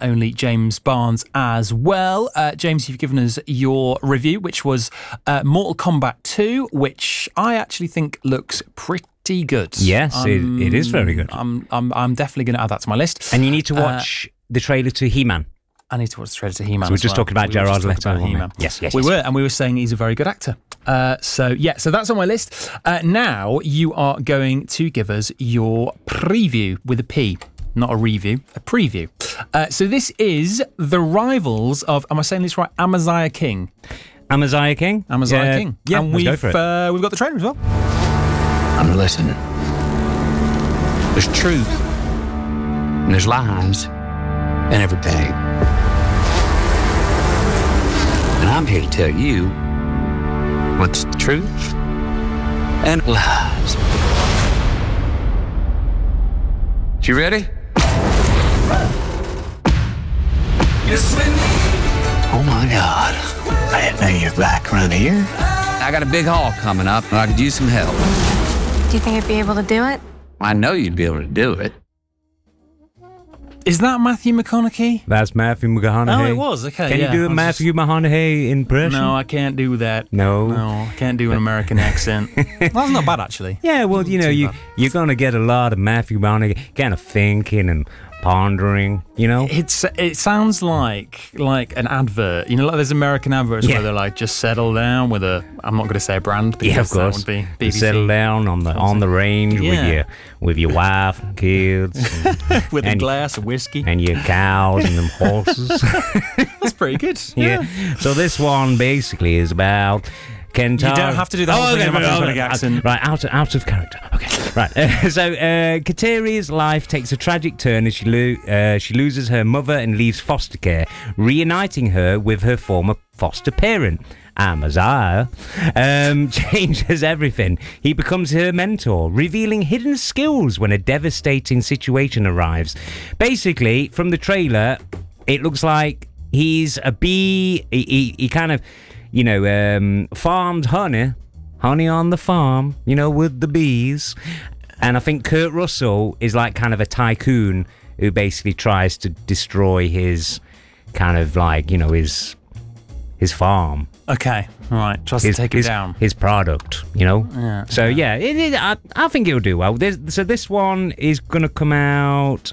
only James Barnes as well. James, you've given us your review, which was Mortal Kombat 2, which I actually think looks pretty good. Yes, it is very good. I'm definitely going to add that to my list. And you need to watch the trailer to He-Man. I need to watch the trailer to He-Man. So we're just talking about Jared Leto. He-Man. Yes. We were, and we were saying he's a very good actor. So that's on my list. Now you are going to give us your preview with a P, not a review, a preview. So this is the rivals of, am I saying this right? Amaziah King. Amaziah King? Amaziah King. Yeah, and let's go for it. We've got the trailer as well. I'm listening. There's truth, and there's lies, and everything. And I'm here to tell you what's the truth and lies. You ready? Oh my God. I didn't know you were back around here. I got a big haul coming up, and I could use some help. Do you think I'd be able to do it? I know you'd be able to do it. Is that Matthew McConaughey? That's Matthew McConaughey. Oh, it was. Okay. Can you do a Matthew McConaughey impression? No, I can't do that. No, I can't do an American accent. That's not bad, actually. Yeah, well, you're going to get a lot of Matthew McConaughey kind of thinking and pondering, It sounds like an advert. Like there's American adverts where they're like, just settle down with I'm not going to say a brand. Yeah, of course. That would be BBC. Settle down on the range with your wife and kids. With a glass of whiskey. And your cows and them horses. That's pretty good. Yeah. So this one basically is about Kentaro. You don't have to do the whole thing in a Matthew accent. Right, out of character. Okay, right. So Kateri's life takes a tragic turn as she loses her mother and leaves foster care, reuniting her with her former foster parent. Amaziah changes everything. He becomes her mentor, revealing hidden skills when a devastating situation arrives. Basically, from the trailer, it looks like he's a bee. He kind of farmed honey on the farm, with the bees. And I think Kurt Russell is like kind of a tycoon who basically tries to destroy his kind of like, his farm. Okay, all right. Tries to take it down. His product, Yeah. So I think it'll do well. This one is going to come out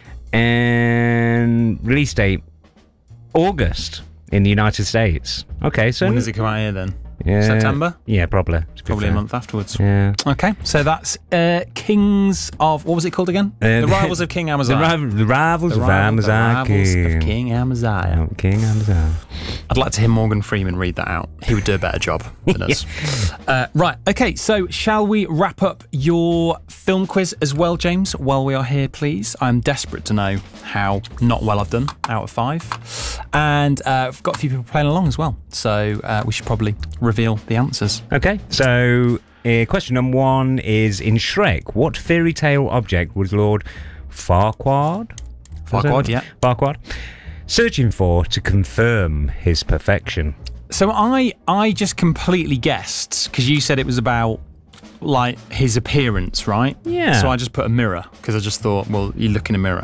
and release date August. In the United States. Okay, so... When does it come out here then? Yeah, September? Yeah, probably. Probably a month afterwards. Yeah. Okay, so that's Kings of... What was it called again? The Rivals of King Amaziah. The Rivals of Amaziah. The Rivals of King Amaziah. Oh, King Amaziah. I'd like to hear Morgan Freeman read that out. He would do a better job than us. Right, okay, so shall we wrap up your film quiz as well, James, while we are here, please? I'm desperate to know how not well I've done out of 5. And I've got a few people playing along as well, so we should probably reveal the answers. Okay, so question number 1 is, in Shrek, what fairy tale object was Lord Farquaad? Farquaad. Searching for to confirm his perfection. So I just completely guessed, because you said it was about like his appearance, right? Yeah. So I just put a mirror, because I just thought, well, you look in a mirror.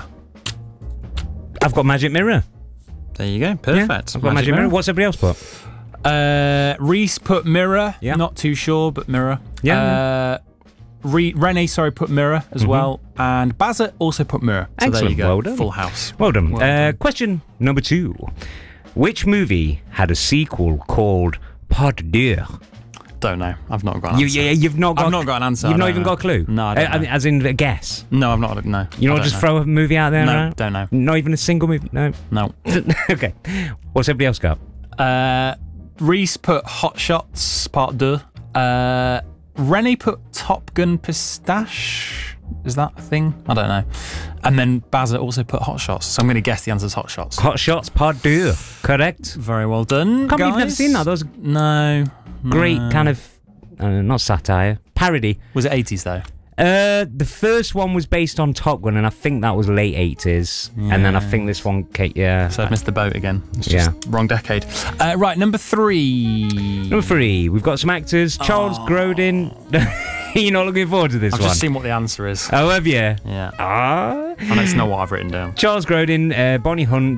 I've got magic mirror. There you go. Perfect. Yeah, I've got magic mirror. What's everybody else put? Reese put mirror. Yeah. Not too sure, but mirror. Yeah. Renee, put mirror as well. And Bazza also put mirror. So Excellent. There you go. Well done. Full house. Well done. Question number 2. Which movie had a sequel called Pod Deux? Don't know. I've not got an answer. You've not got... I've not got an answer. You've not even got a clue? No, I don't know. As in a guess? No, I've not. No. You don't just throw a movie out there? No, right? don't know. Not even a single movie? No. Okay. What's everybody else got? Reese put Hot Shots Part 2. Rennie put Top Gun Pistache. Is that a thing? I don't know. And then Bazza also put Hot Shots. So I'm going to guess the answer is Hot Shots. Hot Shots Part 2. Correct. Very well done, Can't believe guys. you've never seen that. That was great kind of, not satire, parody. Was it 80s though? The first one was based on Top Gun, and I think that was late 80s. Yeah. And then I think this one, So I've missed the boat again. It's just wrong decade. Right, number 3. Number 3, we've got some actors. Charles Grodin. You're not looking forward to this one? I've just seen what the answer is. Oh, have you? Yeah. And it's not what I've written down. Charles Grodin, Bonnie Hunt,